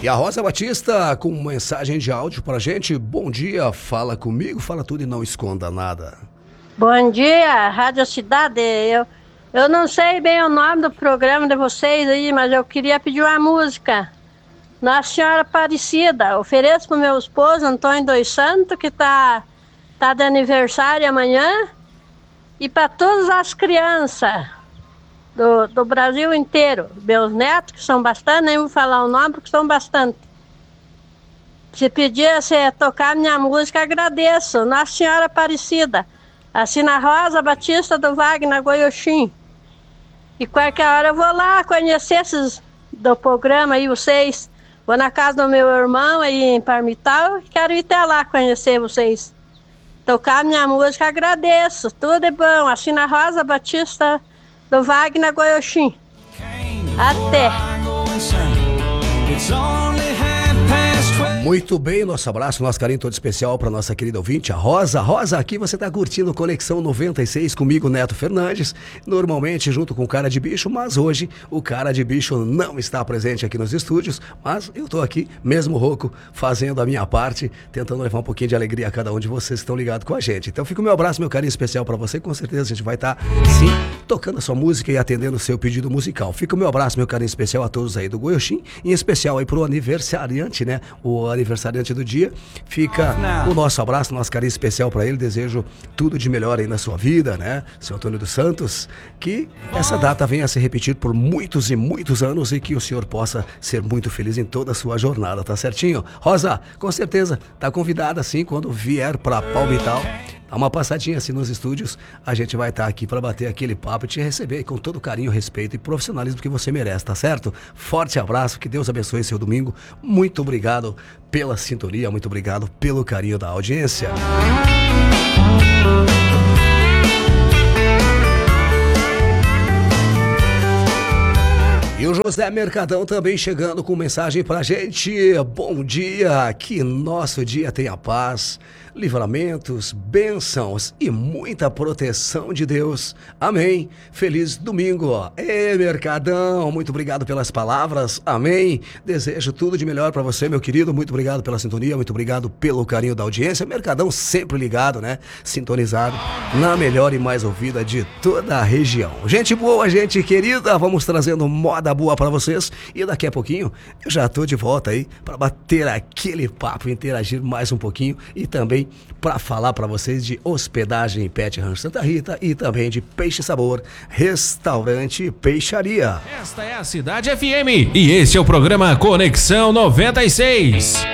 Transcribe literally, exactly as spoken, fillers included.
E a Rosa Batista com mensagem de áudio pra gente. Bom dia, fala comigo, fala tudo e não esconda nada. Bom dia, Rádio Cidade. Eu, eu não sei bem o nome do programa de vocês aí, mas eu queria pedir uma música. Nossa Senhora Aparecida. Ofereço pro meu esposo, Antônio dos Santos, que tá, tá de aniversário amanhã. E para todas as crianças do, do Brasil inteiro. Meus netos, que são bastante, nem vou falar o nome, porque são bastante. Se pedir você tocar minha música, agradeço. Nossa Senhora Aparecida. Assina Rosa Batista do Wagner Goioxim. E qualquer hora eu vou lá conhecer esses do programa aí, vocês. Vou na casa do meu irmão aí em Parmital e quero ir até lá conhecer vocês. Tocar minha música, agradeço. Tudo é bom. Assina Rosa Batista do Wagner Goioxim. Até. Muito bem, nosso abraço, nosso carinho todo especial para nossa querida ouvinte, a Rosa. Rosa, aqui você tá curtindo Conexão noventa e seis comigo, Neto Fernandes, normalmente junto com o Cara de Bicho, mas hoje o Cara de Bicho não está presente aqui nos estúdios, mas eu tô aqui, mesmo rouco, fazendo a minha parte, tentando levar um pouquinho de alegria a cada um de vocês que estão ligados com a gente. Então fica o meu abraço, meu carinho especial para você, com certeza a gente vai estar, tá, sim, tocando a sua música e atendendo o seu pedido musical. Fica o meu abraço, meu carinho especial a todos aí do Goioxim, em especial aí pro aniversariante, né, o aniversariante do dia, fica o nosso abraço, nosso carinho especial para ele, desejo tudo de melhor aí na sua vida, né, seu Antônio dos Santos, que essa data venha a se repetir por muitos e muitos anos e que o senhor possa ser muito feliz em toda a sua jornada, tá certinho? Rosa, com certeza, tá convidada assim, quando vier pra Palmital, dá uma passadinha assim nos estúdios, a gente vai estar aqui para bater aquele papo e te receber com todo carinho, respeito e profissionalismo que você merece, tá certo? Forte abraço, que Deus abençoe seu domingo, muito obrigado pela sintonia, muito obrigado pelo carinho da audiência. E o José Mercadão também chegando com mensagem pra gente. Bom dia, que nosso dia tenha paz, livramentos, bênçãos e muita proteção de Deus. Amém. Feliz domingo. Ê, Mercadão, muito obrigado pelas palavras. Amém. Desejo tudo de melhor pra você, meu querido. Muito obrigado pela sintonia, muito obrigado pelo carinho da audiência. Mercadão sempre ligado, né? Sintonizado na melhor e mais ouvida de toda a região. Gente boa, gente querida, vamos trazendo moda boa pra vocês. E daqui a pouquinho eu já tô de volta aí pra bater aquele papo, interagir mais um pouquinho e também para falar para vocês de hospedagem Pet Rancho Santa Rita e também de Peixe Sabor, restaurante Peixaria. Esta é a Cidade F M e esse é o programa Conexão noventa e seis.